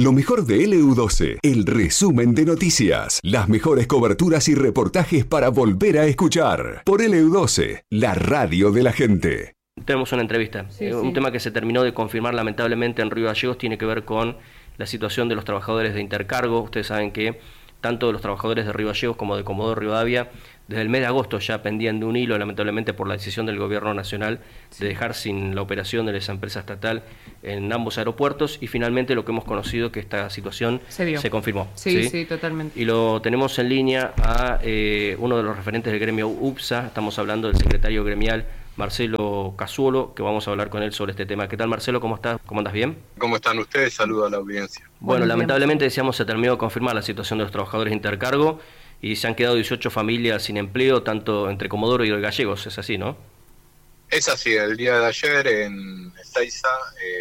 Lo mejor de LU12, el resumen de noticias. Las mejores coberturas y reportajes para volver a escuchar. Por LU12, la radio de la gente. Tenemos una entrevista. Un tema que se terminó de confirmar lamentablemente en Río Gallegos tiene que ver con la situación de los trabajadores de Intercargo. Ustedes saben que tanto los trabajadores de Río Gallegos como de Comodoro Rivadavia, desde el mes de agosto ya pendían de un hilo, lamentablemente por la decisión del gobierno nacional de dejar sin la operación de esa empresa estatal en ambos aeropuertos, y finalmente lo que hemos conocido que esta situación se confirmó. Sí, totalmente. Y lo tenemos en línea a uno de los referentes del gremio UPSA, estamos hablando del secretario gremial Marcelo Casuolo, que vamos a hablar con él sobre este tema. ¿Qué tal, Marcelo? ¿Cómo estás? ¿Cómo andas? ¿Bien? ¿Cómo están ustedes? Saludo a la audiencia. Bueno, lamentablemente, decíamos, se terminó de confirmar la situación de los trabajadores de Intercargo y se han quedado 18 familias sin empleo, tanto entre Comodoro y Gallegos. Es así, ¿no? Es así. El día de ayer en Ezeiza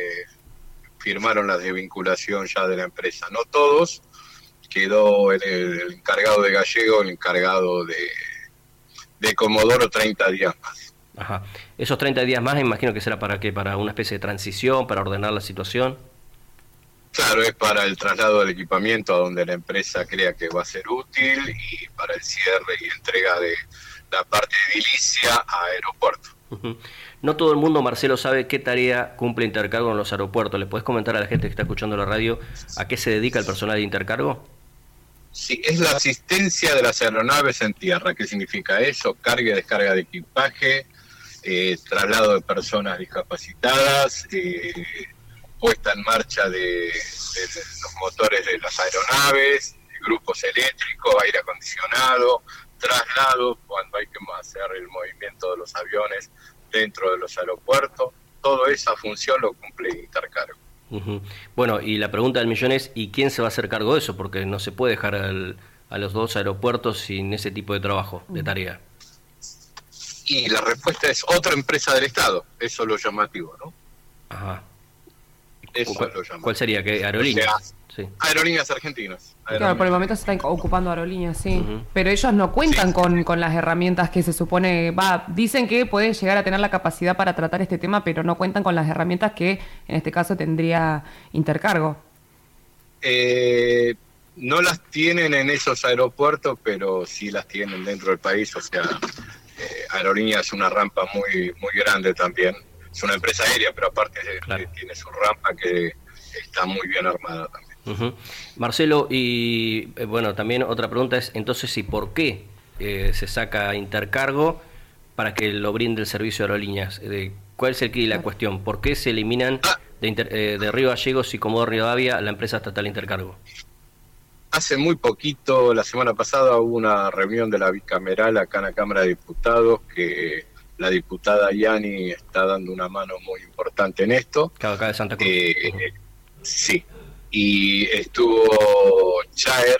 firmaron la desvinculación ya de la empresa. No todos. Quedó el encargado de Gallego, el encargado de Comodoro 30 días más. Ajá. Esos 30 días más, imagino que será para qué, para una especie de transición, para ordenar la situación. Claro, es para el traslado del equipamiento a donde la empresa crea que va a ser útil y para el cierre y entrega de la parte edilicia a aeropuerto. No todo el mundo, Marcelo, sabe qué tarea cumple Intercargo en los aeropuertos. ¿Le podés comentar a la gente que está escuchando la radio a qué se dedica el personal de Intercargo? Sí, es la asistencia de las aeronaves en tierra. ¿Qué significa eso? Carga y descarga de equipaje, traslado de personas discapacitadas, puesta en marcha de los motores de las aeronaves, grupos eléctricos, aire acondicionado, traslados cuando hay que hacer el movimiento de los aviones dentro de los aeropuertos. Toda esa función lo cumple Intercargo. Bueno, y la pregunta del millón es, ¿y quién se va a hacer cargo de eso? Porque no se puede dejar a los dos aeropuertos sin ese tipo de trabajo, de tarea. Y la respuesta es otra empresa del Estado. Eso es lo llamativo, ¿no? Ajá. Eso es lo llamativo. ¿Cuál sería? ¿Qué? ¿Aerolíneas? O sea, sí. Aerolíneas argentinas. Claro, por el momento se están ocupando aerolíneas, sí. Pero ellos no cuentan con las herramientas que se supone... dicen que pueden llegar a tener la capacidad para tratar este tema, pero no cuentan con las herramientas que en este caso tendría Intercargo. No las tienen en esos aeropuertos, pero sí las tienen dentro del país. O sea, Aerolíneas es una rampa muy grande también. Es una empresa aérea, pero aparte tiene su rampa que está muy bien armada también. Marcelo, y bueno, también otra pregunta es, entonces, ¿y por qué se saca Intercargo para que lo brinde el servicio de aerolíneas? ¿Cuál es la cuestión? ¿Por qué se eliminan de Río Gallegos y Comodoro Rivadavia la empresa estatal Intercargo? Hace muy poquito, la semana pasada, hubo una reunión de la bicameral acá en la Cámara de Diputados, que la diputada Yani está dando una mano muy importante en esto. Acá de Santa Cruz. Sí, y estuvo Chaer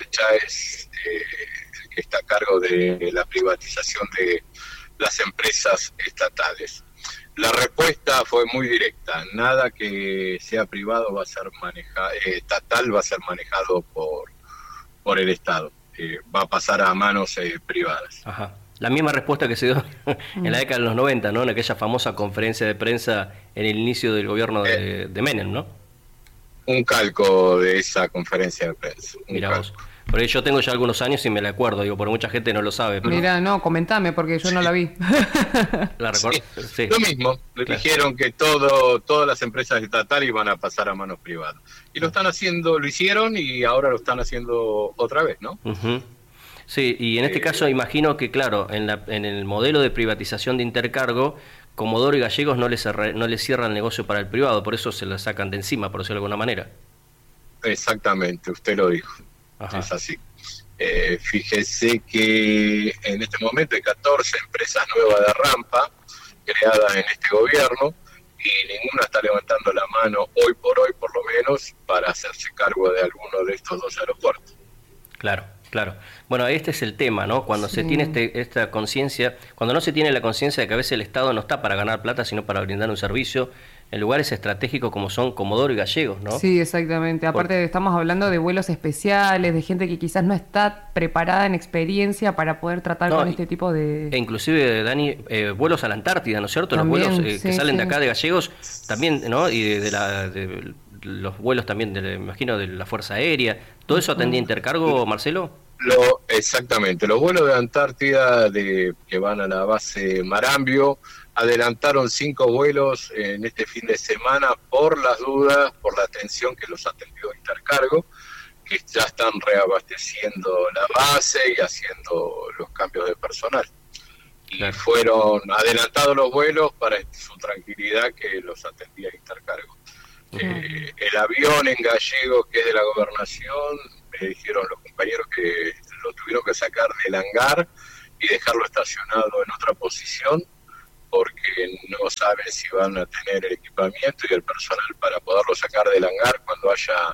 el que está a cargo de la privatización de las empresas estatales. La respuesta fue muy directa: nada que sea privado va a ser manejado, estatal va a ser manejado por el Estado, va a pasar a manos privadas. Ajá. La misma respuesta que se dio en la década de los 90, ¿no? En aquella famosa conferencia de prensa en el inicio del gobierno de Menem, ¿no? Un calco de esa conferencia de prensa. Mira vos. Porque yo tengo ya algunos años y me la acuerdo, digo, por mucha gente no lo sabe. Pero... Mira, no, comentame, porque yo no la vi. ¿La recuerdo? Sí. Lo mismo, le dijeron que todas las empresas estatales iban a pasar a manos privadas. Y lo están haciendo, lo hicieron y ahora lo están haciendo otra vez, ¿no? Sí, y en este caso imagino que, claro, en el modelo de privatización de Intercargo, Comodoro y Gallegos no les cierra el negocio para el privado, por eso se la sacan de encima, por decirlo de alguna manera. Exactamente, usted lo dijo. Ajá. Es así. Fíjese que en este momento hay 14 empresas nuevas de rampa creadas en este gobierno y ninguna está levantando la mano hoy por lo menos para hacerse cargo de alguno de estos dos aeropuertos. Claro. Bueno, este es el tema, ¿no? Cuando se tiene esta conciencia, cuando no se tiene la conciencia de que a veces el Estado no está para ganar plata, sino para brindar un servicio en lugares estratégicos como son Comodoro y Gallegos, ¿no? Sí, exactamente. Aparte estamos hablando de vuelos especiales, de gente que quizás no está preparada en experiencia para poder tratar con este tipo de... E inclusive, Dani, vuelos a la Antártida, ¿no es cierto? También, los vuelos que salen de acá de Gallegos también, ¿no? Y de los vuelos también, me imagino, de la Fuerza Aérea. ¿Todo eso atendía Intercargo, Marcelo? Exactamente, los vuelos de Antártida que van a la base Marambio adelantaron 5 vuelos en este fin de semana por las dudas, por la atención que los atendió Intercargo, que ya están reabasteciendo la base y haciendo los cambios de personal. Y claro, fueron adelantados los vuelos para su tranquilidad, que los atendía Intercargo. El avión en Gallegos, que es de la gobernación, me dijeron los compañeros que lo tuvieron que sacar del hangar y dejarlo estacionado en otra posición, porque no saben si van a tener el equipamiento y el personal para poderlo sacar del hangar cuando haya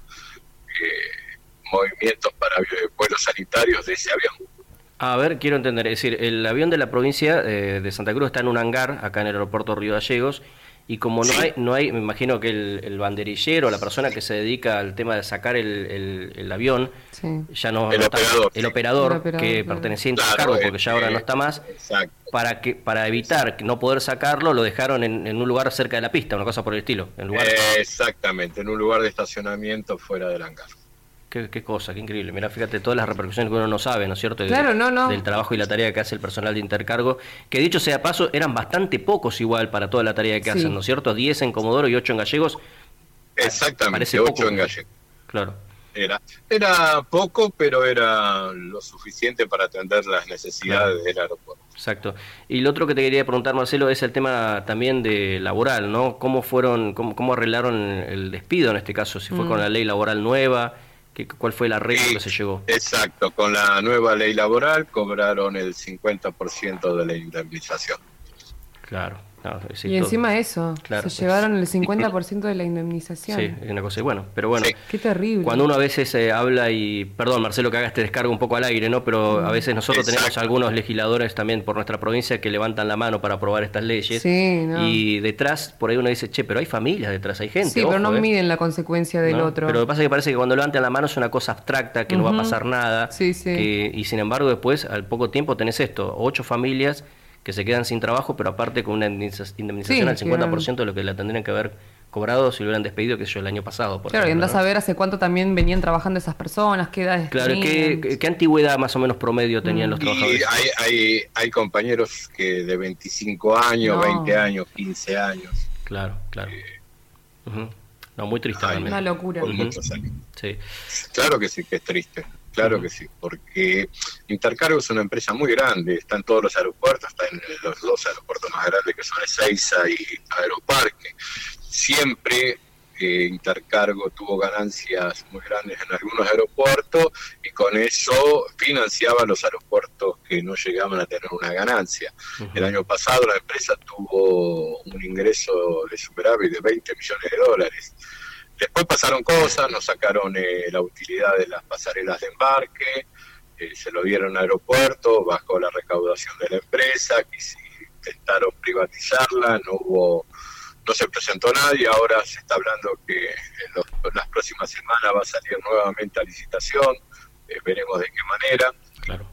movimientos para vuelos sanitarios de ese avión. A ver, quiero entender, es decir, el avión de la provincia de Santa Cruz está en un hangar acá en el aeropuerto Río Gallegos, y como no hay, me imagino que el banderillero, la persona que se dedica al tema de sacar el avión, ya no está, el operador que pertenecía a Intercargo, porque ya ahora no está más, para evitar no poder sacarlo, lo dejaron en un lugar cerca de la pista, una cosa por el estilo. Exactamente, en un lugar de estacionamiento fuera del hangar. Qué cosa, qué increíble. Mirá, fíjate todas las repercusiones que uno no sabe, ¿no es cierto? Claro, Del trabajo y la tarea que hace el personal de Intercargo, que dicho sea paso, eran bastante pocos igual para toda la tarea que hacen, ¿no es cierto? 10 en Comodoro y 8 en Gallegos. Exactamente, 8 en Gallegos. Claro. Era poco, pero era lo suficiente para atender las necesidades del aeropuerto. Exacto. Y lo otro que te quería preguntar, Marcelo, es el tema también de laboral, ¿no? ¿Cómo arreglaron el despido en este caso? Si fue con la ley laboral nueva, ¿cuál fue el arreglo que se llegó? Exacto, con la nueva ley laboral cobraron el 50% de la indemnización. Claro. Y encima eso, se llevaron el 50% de la indemnización. Sí, es una cosa, pero bueno. Qué terrible. Cuando uno a veces habla y, perdón Marcelo que haga este descargo un poco al aire, ¿no? Pero a veces nosotros tenemos algunos legisladores también por nuestra provincia que levantan la mano para aprobar estas leyes. Y detrás, por ahí uno dice, pero hay familias detrás, hay gente. Sí, pero no miden la consecuencia del otro. Pero lo que pasa es que parece que cuando levantan la mano es una cosa abstracta, que no va a pasar nada. Y sin embargo después, al poco tiempo tenés 8 familias que se quedan sin trabajo, pero aparte con una indemnización al 50% de lo que la tendrían que haber cobrado si lo hubieran despedido, que el año pasado. Claro, y andás a ver hace cuánto también venían trabajando esas personas, qué edades tenían. ¿Qué antigüedad más o menos promedio tenían los trabajadores? Hay compañeros que de 25 años, 20 años, 15 años. Claro. No, muy triste también. Una locura. Por muchos años. Sí. Claro que sí, que es triste. Claro que sí, porque Intercargo es una empresa muy grande, está en todos los aeropuertos, está en los 2 aeropuertos más grandes que son Ezeiza y Aeroparque. Siempre Intercargo tuvo ganancias muy grandes en algunos aeropuertos y con eso financiaba los aeropuertos que no llegaban a tener una ganancia. El año pasado la empresa tuvo un ingreso de superávit de $20 millones. Después pasaron cosas, nos sacaron la utilidad de las pasarelas de embarque, se lo dieron al aeropuerto, bajó la recaudación de la empresa, intentaron privatizarla, no se presentó nadie, ahora se está hablando que en las próximas semanas va a salir nuevamente a licitación, veremos de qué manera. Claro.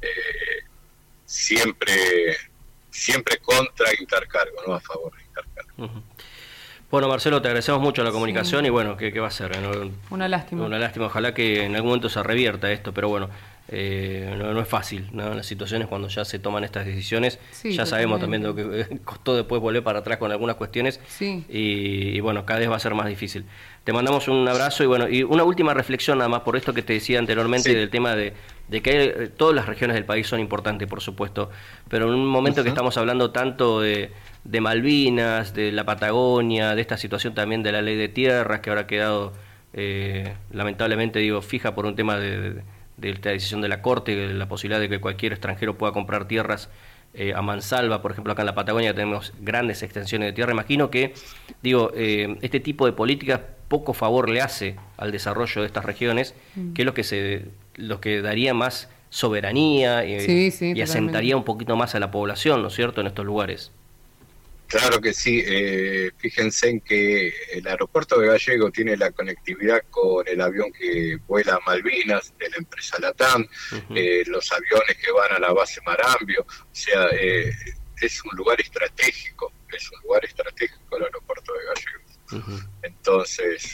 Siempre contra Intercargo, no a favor de Intercargo. Bueno, Marcelo, te agradecemos mucho la comunicación y bueno, ¿qué va a ser? Una lástima. Una lástima, ojalá que en algún momento se revierta esto, pero bueno, no es fácil, ¿no? En las situaciones cuando ya se toman estas decisiones, ya sabemos también lo que costó después volver para atrás con algunas cuestiones y bueno, cada vez va a ser más difícil. Te mandamos un abrazo y bueno, y una última reflexión nada más por esto que te decía anteriormente del tema de que todas las regiones del país son importantes, por supuesto, pero en un momento que estamos hablando tanto de Malvinas, de la Patagonia, de esta situación también de la ley de tierras que ahora ha quedado lamentablemente fija por un tema de esta decisión de la Corte, de la posibilidad de que cualquier extranjero pueda comprar tierras a mansalva. Por ejemplo, acá en la Patagonia tenemos grandes extensiones de tierra. Imagino que este tipo de políticas poco favor le hace al desarrollo de estas regiones, que es lo que daría más soberanía y asentaría un poquito más a la población, ¿no es cierto?, en estos lugares. Claro que sí, fíjense en que el aeropuerto de Gallego tiene la conectividad con el avión que vuela a Malvinas, de la empresa LATAM, los aviones que van a la base Marambio, o sea, es un lugar estratégico el aeropuerto de Gallego. Entonces,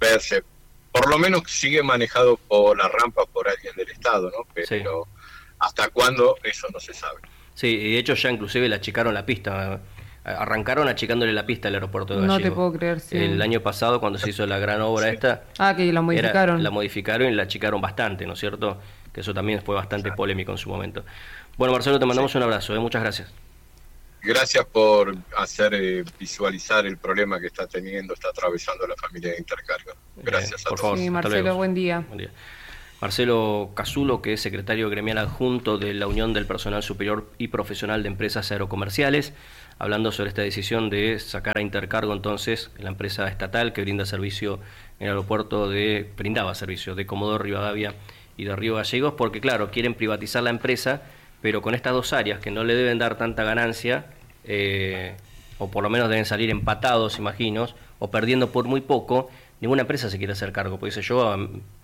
romperse. Por lo menos sigue manejado por la rampa por alguien del Estado, ¿no? Pero sí. ¿Hasta cuándo? Eso no se sabe. Sí, y de hecho ya inclusive le achicaron la pista. Arrancaron achicándole la pista al aeropuerto de Gallego. No te puedo creer, sí. El año pasado, cuando se hizo la gran obra esta... que la modificaron. La modificaron y la achicaron bastante, ¿no es cierto? Que eso también fue bastante polémico en su momento. Bueno, Marcelo, te mandamos un abrazo, muchas gracias. Gracias por hacer visualizar el problema que está atravesando la familia de Intercargo. Gracias a todos. Por favor, sí, Marcelo, buen día. Buen día. Marcelo Casulo, que es secretario gremial adjunto de la Unión del Personal Superior y Profesional de Empresas Aerocomerciales, hablando sobre esta decisión de sacar a Intercargo, entonces, la empresa estatal que brinda servicio en el aeropuerto brindaba servicio de Comodoro Rivadavia y de Río Gallegos, porque claro, quieren privatizar la empresa, pero con estas dos áreas que no le deben dar tanta ganancia, o por lo menos deben salir empatados, imagino, o perdiendo por muy poco, ninguna empresa se quiere hacer cargo, porque dice yo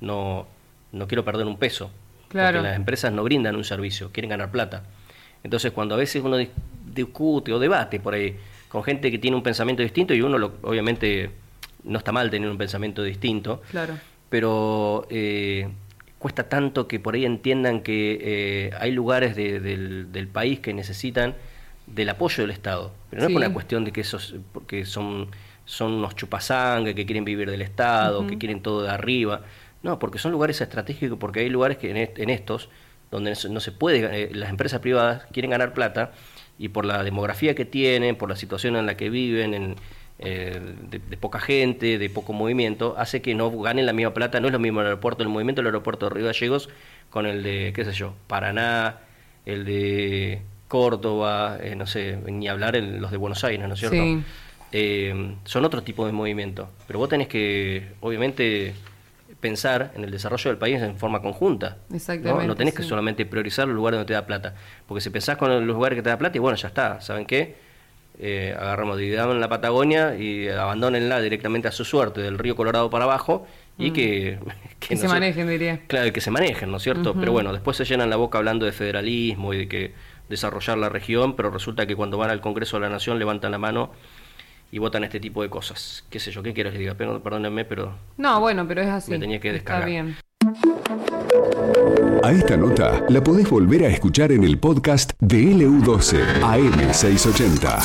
no quiero perder un peso, claro. Porque las empresas no brindan un servicio, quieren ganar plata. Entonces cuando a veces uno discute o debate por ahí con gente que tiene un pensamiento distinto, y uno obviamente no está mal tener un pensamiento distinto, claro. Pero cuesta tanto que por ahí entiendan que hay lugares del país que necesitan del apoyo del Estado, pero no es por una cuestión de que porque son unos chupasangre que quieren vivir del Estado, que quieren todo de arriba. No, porque son lugares estratégicos, porque hay lugares que en estos donde no se puede, las empresas privadas quieren ganar plata, y por la demografía que tienen, por la situación en la que viven, de poca gente, de poco movimiento, hace que no ganen la misma plata. No es lo mismo el aeropuerto del movimiento, el aeropuerto de Río Gallegos, con el de, qué sé yo, Paraná, el de Córdoba, no sé, ni hablar los de Buenos Aires, ¿no es cierto? Sí. Son otro tipo de movimiento, pero vos tenés que, obviamente, pensar en el desarrollo del país en forma conjunta. Exactamente. No tenés que solamente priorizar los lugares donde te da plata, porque si pensás con los lugares que te da plata, y bueno, ya está, ¿saben qué? Agarramos, dividamos en la Patagonia y abandónenla directamente a su suerte, del río Colorado para abajo, y que se manejen, diría. Claro, que se manejen, ¿no es cierto? Pero bueno, después se llenan la boca hablando de federalismo y de que desarrollar la región, pero resulta que cuando van al Congreso de la Nación levantan la mano y votan este tipo de cosas. Qué sé yo, ¿qué quieres que diga? Perdónenme, pero... No, bueno, pero es así. Me tenía que descargar. Está bien. A esta nota la podés volver a escuchar en el podcast de LU12 AM680.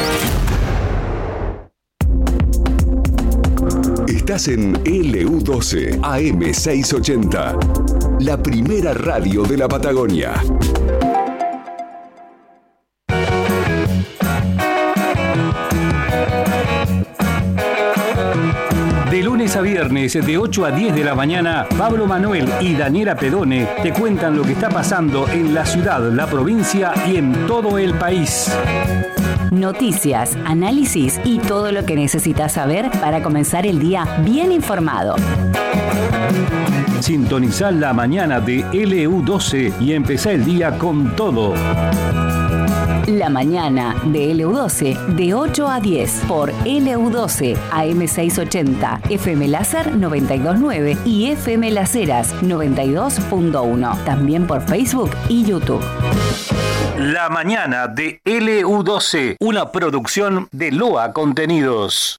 Estás en LU12 AM680, la primera radio de la Patagonia. De lunes a viernes, de 8 a 10 de la mañana, Pablo Manuel y Daniela Pedone te cuentan lo que está pasando en la ciudad, la provincia y en todo el país. Noticias, análisis y todo lo que necesitas saber para comenzar el día bien informado. Sintonizá la mañana de LU12 y empezá el día con todo. La mañana de LU12 de 8 a 10 por LU12 AM680, FM Láser 92.9 y FM Las Heras 92.1. También por Facebook y YouTube. La mañana de LU12, una producción de Loa Contenidos.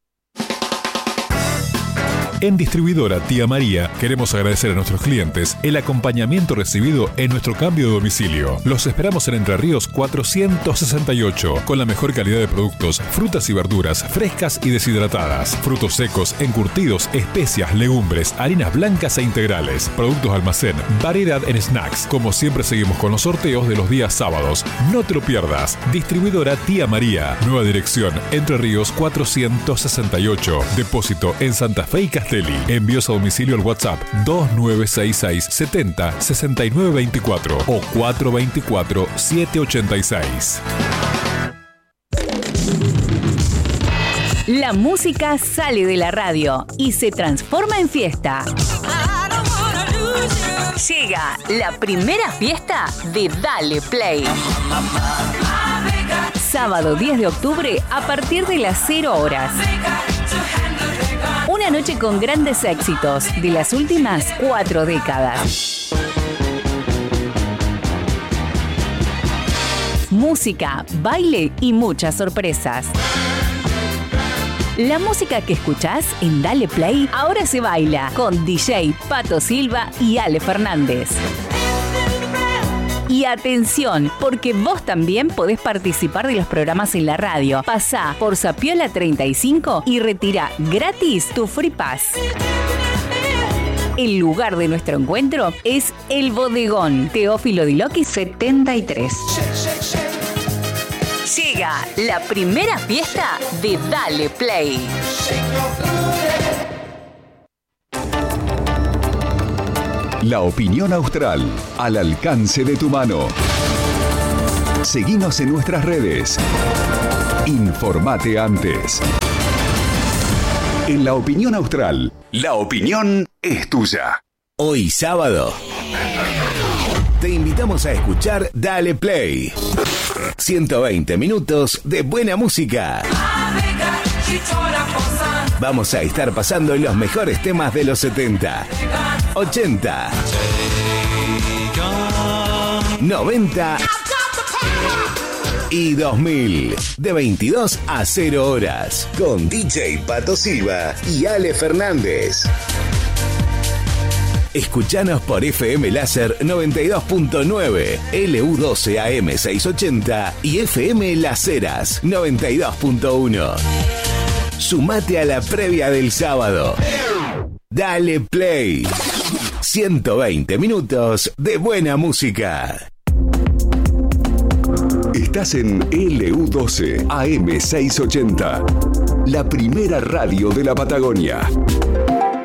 En Distribuidora Tía María queremos agradecer a nuestros clientes el acompañamiento recibido en nuestro cambio de domicilio. Los esperamos en Entre Ríos 468, con la mejor calidad de productos, frutas y verduras frescas y deshidratadas, frutos secos, encurtidos, especias, legumbres, harinas blancas e integrales, productos de almacén, variedad en snacks. Como siempre seguimos con los sorteos de los días sábados. No te lo pierdas. Distribuidora Tía María. Nueva dirección, Entre Ríos 468. Depósito en Santa Fe y Castelli. Envíos a domicilio al WhatsApp 2966 70 6924 o 424 786. La música sale de la radio y se transforma en fiesta. Llega la primera fiesta de Dale Play. Sábado 10 de octubre a partir de las 0 horas. Una noche con grandes éxitos de las últimas 4 décadas. Música, baile y muchas sorpresas. La música que escuchás en Dale Play ahora se baila con DJ Pato Silva y Ale Fernández. Y atención, porque vos también podés participar de los programas en la radio. Pasá por Sapiola 35 y retira gratis tu Free Pass. El lugar de nuestro encuentro es El Bodegón, Teófilo Diloqui 73. Llega la primera fiesta de Dale Play. La opinión austral, al alcance de tu mano. Seguinos en nuestras redes. Informate antes. En La Opinión Austral, la opinión es tuya. Hoy sábado, te invitamos a escuchar Dale Play. 120 minutos de buena música. Vamos a estar pasando los mejores temas de los 70, 80, 90 y 2000, de 22 a 0 horas, con DJ Pato Silva y Ale Fernández. Escuchanos por FM Láser 92.9, LU12 AM 680 y FM Las Heras 92.1. Sumate a la previa del sábado. Dale Play. 120 minutos de buena música. Estás en LU12 AM 680, la primera radio de la Patagonia.